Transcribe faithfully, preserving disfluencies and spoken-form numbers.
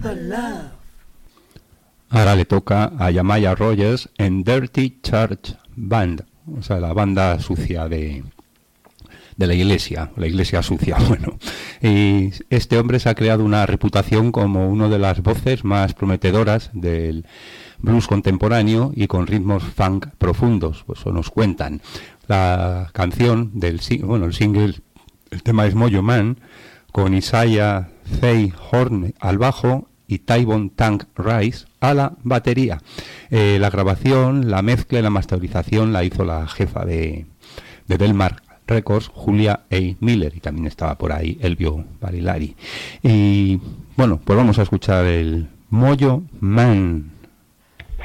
Ahora le toca a Yamaya Rogers en Dirty Church Band, o sea, la banda sucia de, de la iglesia, la iglesia sucia, bueno. Y este hombre se ha creado una reputación como una de las voces más prometedoras del blues contemporáneo y con ritmos funk profundos, pues eso nos cuentan. La canción del, bueno, el single, el tema es Mojo Man, con Isaiah Faye Horn al bajo y Tyvon Tank Rice a la batería. Eh, la grabación, la mezcla y la masterización la hizo la jefa de, de Delmar Records, Julia A. Miller, y también estaba por ahí Elvio Barilari. Y bueno, pues vamos a escuchar el Mojo Man.